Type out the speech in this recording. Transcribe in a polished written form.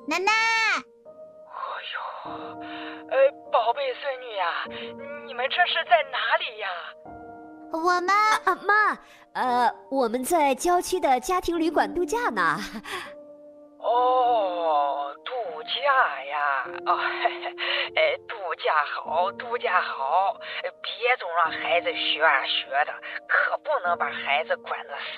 奶奶， 哎呦，宝贝孙女呀，你们这是在哪里呀？ 我们妈，我们在郊区的家庭旅馆度假呢。 哦，度假呀，度假好，度假好，别总让孩子学啊学的，可不能把孩子管得死